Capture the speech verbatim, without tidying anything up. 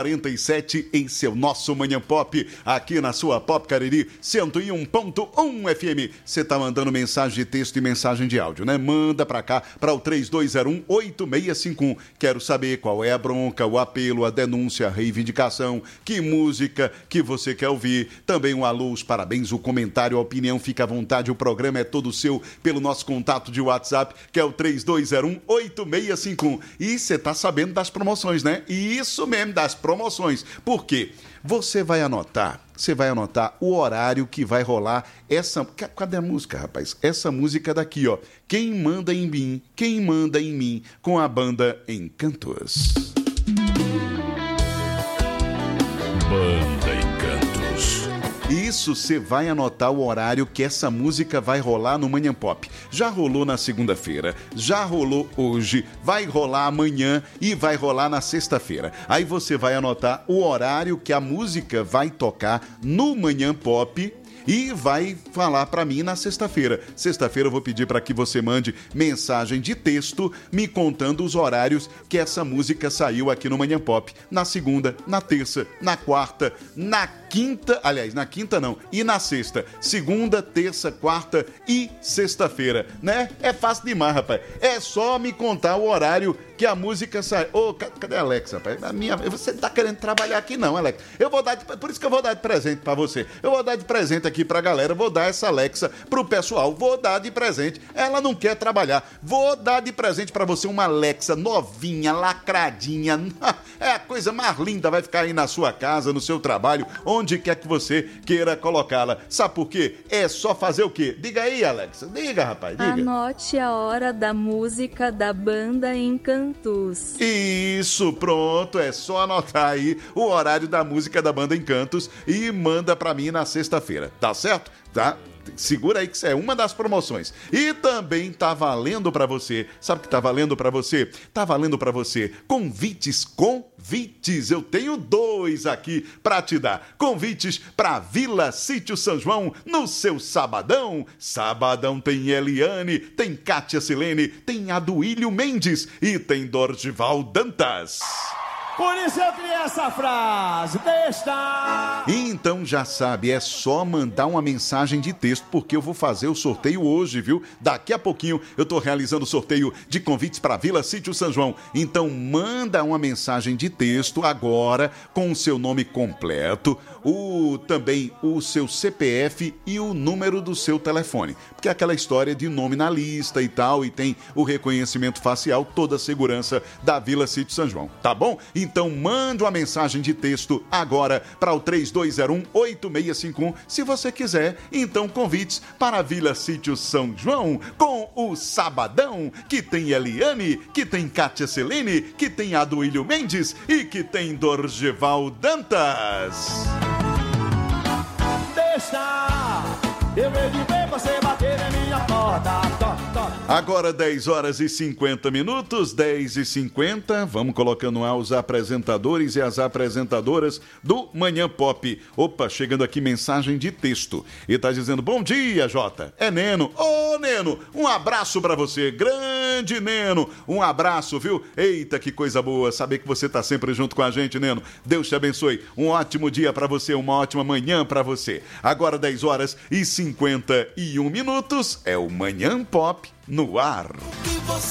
quarenta e sete. Esse é o nosso Manhã Pop, aqui na sua Pop Cariri cento e um ponto um F M. Você tá mandando mensagem de texto e mensagem de áudio, né? Manda pra cá, para o três dois zero um, oito seis cinco um. Quero saber qual é a bronca, o apelo, a denúncia, a reivindicação, que música que você quer ouvir. Também um alô, os parabéns, o comentário, a opinião, fica à vontade. O programa é todo seu pelo nosso contato de WhatsApp, que é o três dois zero um, oito seis cinco um. E você tá sabendo das promoções, né? Isso mesmo, das promoções. Por quê? Você vai anotar, você vai anotar o horário que vai rolar essa... Cadê a música, rapaz? Essa música daqui, ó. Quem Manda em Mim, Quem Manda em Mim, com a banda Encantos. Banda Encantos. Isso, você vai anotar o horário que essa música vai rolar no Manhã Pop. Já rolou na segunda-feira, já rolou hoje, vai rolar amanhã e vai rolar na sexta-feira. Aí você vai anotar o horário que a música vai tocar no Manhã Pop e vai falar para mim na sexta-feira. Sexta-feira eu vou pedir para que você mande mensagem de texto me contando os horários que essa música saiu aqui no Manhã Pop. Na segunda, na terça, na quarta, na quinta, aliás, na quinta não, e na sexta. Segunda, terça, quarta e sexta-feira, né? É fácil demais, rapaz. É só me contar o horário que a música sai. Ô, oh, cadê a Alexa, rapaz? A minha... Você não tá querendo trabalhar aqui não, Alexa. Eu vou dar de... Por isso que eu vou dar de presente pra você. Eu vou dar de presente aqui pra galera. Vou dar essa Alexa pro pessoal. Vou dar de presente. Ela não quer trabalhar. Vou dar de presente pra você uma Alexa novinha, lacradinha. É a coisa mais linda. Vai ficar aí na sua casa, no seu trabalho, onde quer que você queira colocá-la. Sabe por quê? É só fazer o quê? Diga aí, Alexa. Diga, rapaz. Diga. Anote a hora da música da banda Encantos. Isso, pronto, é só anotar aí o horário da música da banda Encantos e manda pra mim na sexta-feira, tá certo? Tá? Segura aí que isso é uma das promoções. E também tá valendo pra você. Sabe o que tá valendo pra você? Tá valendo pra você convites, convites. Eu tenho dois aqui pra te dar. Convites pra Vila Sítio São João no seu sabadão. Sabadão tem Eliane, tem Kátia Silene, tem Aduílio Mendes e tem Dorgival Dantas. Por isso eu criei essa frase, deixa! Então já sabe, é só mandar uma mensagem de texto, porque eu vou fazer o sorteio hoje, viu? Daqui a pouquinho eu tô realizando o sorteio de convites para Vila Sítio São João. Então manda uma mensagem de texto agora com o seu nome completo, o, também o seu C P F e o número do seu telefone. Porque é aquela história de nome na lista e tal, e tem o reconhecimento facial, toda a segurança da Vila Sítio São João, tá bom? Então manda uma mensagem de texto agora para o três dois zero um, oito seis cinco um, se você quiser. Então convites para a Vila Sítio São João com o Sabadão, que tem Eliane, que tem Kátia Selene, que tem Aduílio Mendes e que tem Dorgival Dantas. Deixa, eu hei de ver você bater na minha porta. Agora dez horas e cinquenta minutos, dez e cinquenta, vamos colocando lá os apresentadores e as apresentadoras do Manhã Pop. Opa, chegando aqui mensagem de texto. E tá dizendo, bom dia, Jota. É Neno. Ô, Neno, um abraço pra você. Grande Neno, um abraço, viu? Eita, que coisa boa saber que você tá sempre junto com a gente, Neno. Deus te abençoe. Um ótimo dia pra você, uma ótima manhã pra você. Agora dez horas e cinquenta e um minutos, é o Manhã Pop no ar.